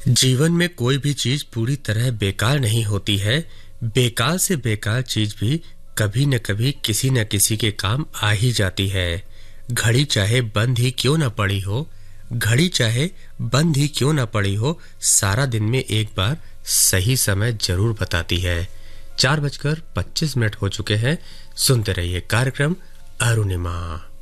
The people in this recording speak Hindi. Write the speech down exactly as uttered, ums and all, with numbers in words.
जीवन में कोई भी चीज पूरी तरह बेकार नहीं होती है। बेकार से बेकार चीज भी कभी न कभी किसी न किसी के काम आ ही जाती है। घड़ी चाहे बंद ही क्यों न पड़ी हो, घड़ी चाहे बंद ही क्यों न पड़ी हो, सारा दिन में एक बार सही समय जरूर बताती है। चार बजकर पच्चीस मिनट हो चुके हैं। सुनते रहिए कार्यक्रम अरुणिमा।